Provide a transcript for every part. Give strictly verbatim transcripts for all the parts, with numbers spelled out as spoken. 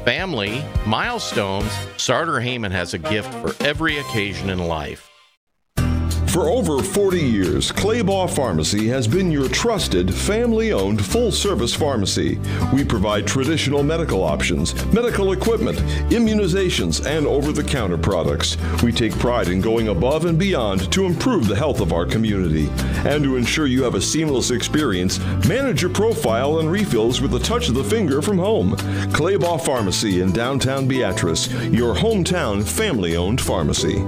family, milestones, Sartor Heyman has a gift for every occasion in life. For over forty years, Claybaugh Pharmacy has been your trusted, family-owned, full-service pharmacy. We provide traditional medical options, medical equipment, immunizations, and over-the-counter products. We take pride in going above and beyond to improve the health of our community. And to ensure you have a seamless experience, manage your profile and refills with a touch of the finger from home. Claybaugh Pharmacy in downtown Beatrice, your hometown family-owned pharmacy.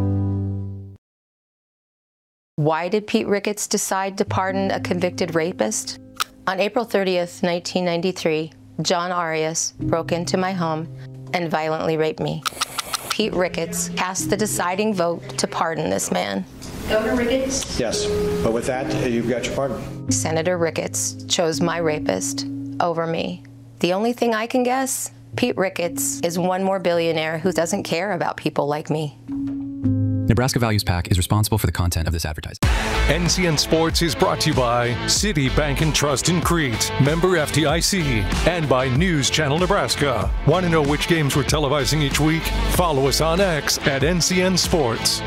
Why did Pete Ricketts decide to pardon a convicted rapist? On April thirtieth, nineteen ninety-three, John Arias broke into my home and violently raped me. Pete Ricketts cast the deciding vote to pardon this man. Governor Ricketts? Yes, but with that, you've got your pardon. Senator Ricketts chose my rapist over me. The only thing I can guess, Pete Ricketts is one more billionaire who doesn't care about people like me. Nebraska Values PAC is responsible for the content of this advertising. N C N Sports is brought to you by City Bank and Trust in Crete, member F D I C, and by News Channel Nebraska. Want to know which games we're televising each week? Follow us on X at N C N Sports.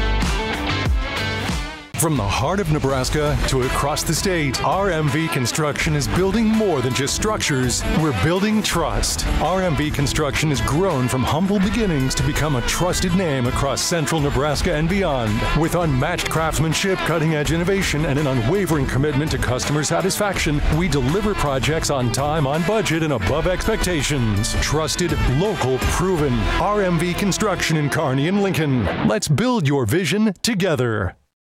From the heart of Nebraska to across the state, R M V Construction is building more than just structures. We're building trust. R M V Construction has grown from humble beginnings to become a trusted name across central Nebraska and beyond. With unmatched craftsmanship, cutting-edge innovation, and an unwavering commitment to customer satisfaction, we deliver projects on time, on budget, and above expectations. Trusted, local, proven. R M V Construction in Kearney and Lincoln. Let's build your vision together.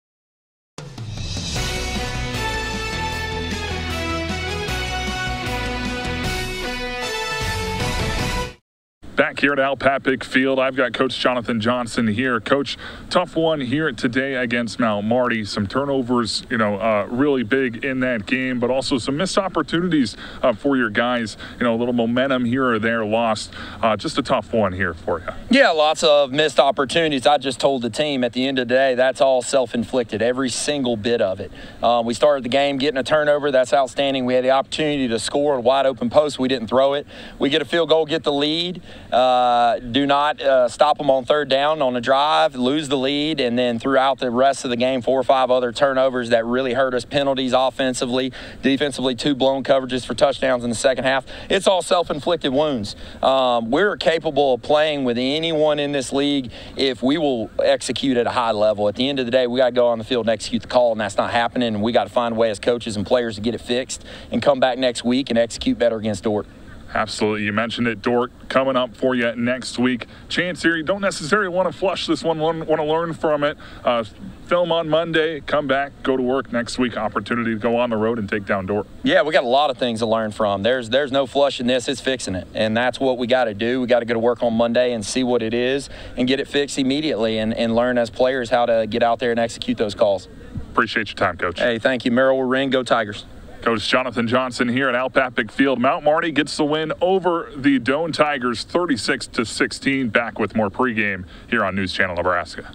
Back here at Al Papik Field, I've got Coach Jonathan Johnson here. Coach, tough one here today against Mount Marty. Some turnovers, you know, uh, really big in that game, but also some missed opportunities uh, for your guys. You know, a little momentum here or there lost. Uh, just a tough one here for you. Yeah, lots of missed opportunities. I just told the team at the end of the day, that's all self-inflicted, every single bit of it. Um, we started the game getting a turnover. That's outstanding. We had the opportunity to score a wide open post. We didn't throw it. We get a field goal, get the lead. Uh, do not uh, stop them on third down on a drive, lose the lead, and then throughout the rest of the game, four or five other turnovers that really hurt us, penalties offensively, defensively, two blown coverages for touchdowns in the second half. It's all self-inflicted wounds. Um, we're capable of playing with anyone in this league if we will execute at a high level. At the end of the day, we got to go on the field and execute the call, and that's not happening, and we got to find a way as coaches and players to get it fixed and come back next week and execute better against Dordt. Absolutely. You mentioned it, Dordt, coming up for you next week. Chance here, you don't necessarily want to flush this one, want to learn from it. Uh, film on Monday, come back, go to work next week. Opportunity to go on the road and take down Dordt. Yeah, we got a lot of things to learn from. There's there's no flushing this, it's fixing it. And that's what we got to do. We got to go to work on Monday and see what it is and get it fixed immediately and, and learn as players how to get out there and execute those calls. Appreciate your time, Coach. Hey, thank you. Merrill will ring. Go Tigers. Coach Jonathan Johnson here at Al Papik Field. Mount Marty gets the win over the Doane Tigers, thirty-six to sixteen. Back with more pregame here on News Channel Nebraska.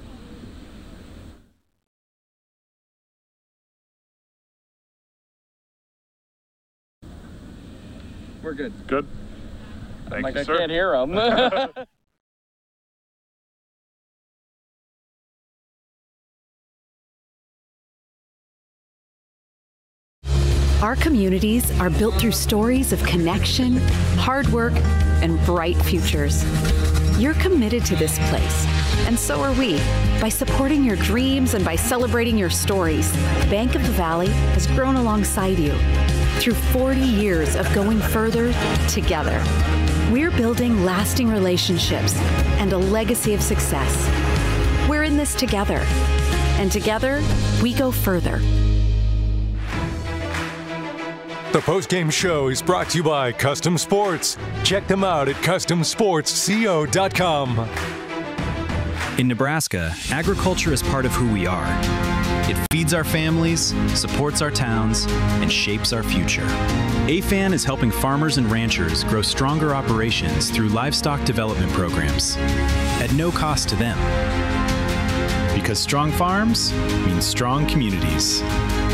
We're good. Good. Thank like you, I sir. Can't hear them. Our communities are built through stories of connection, hard work, and bright futures. You're committed to this place, and so are we. By supporting your dreams and by celebrating your stories, Bank of the Valley has grown alongside you through forty years of going further together. We're building lasting relationships and a legacy of success. We're in this together, and together we go further. The postgame show is brought to you by Custom Sports. Check them out at custom sports co dot com. In Nebraska, agriculture is part of who we are. It feeds our families, supports our towns, and shapes our future. A F A N is helping farmers and ranchers grow stronger operations through livestock development programs at no cost to them. Because strong farms mean strong communities.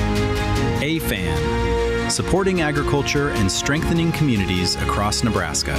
A F A N, supporting agriculture and strengthening communities across Nebraska.